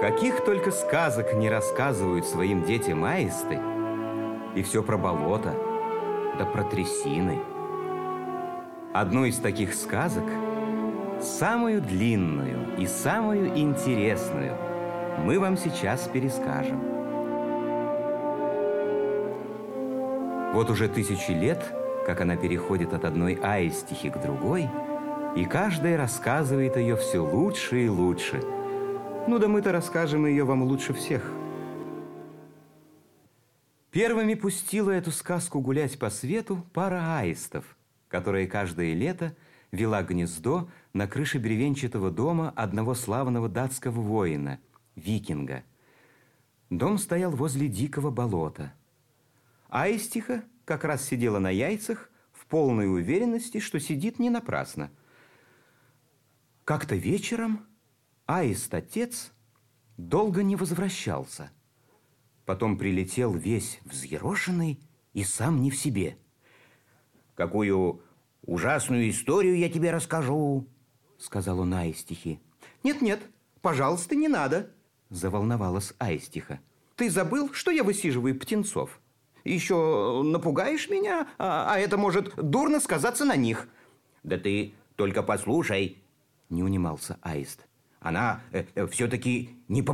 Каких только сказок не рассказывают своим детям аисты, и все про болото, да про трясины. Одну из таких сказок, самую длинную и самую интересную, мы вам сейчас перескажем. Вот уже 1000 лет, как она переходит от одной аистихи к другой, и каждая рассказывает ее все лучше и лучше. Ну да мы-то расскажем ее вам лучше всех. Первыми пустила эту сказку гулять по свету пара аистов, которая каждое лето вела гнездо на крыше бревенчатого дома одного славного датского воина, викинга. Дом стоял возле дикого болота. Аистиха как раз сидела на яйцах в полной уверенности, что сидит не напрасно. Как-то вечером аист-отец долго не возвращался. Потом прилетел весь взъерошенный и сам не в себе. «Какую ужасную историю я тебе расскажу», — сказал он аистихе. «Нет-нет, пожалуйста, не надо», — заволновалась аистиха. «Ты забыл, что я высиживаю птенцов? Еще напугаешь меня, а это может дурно сказаться на них». «Да ты только послушай», — не унимался аист. «Она все-таки не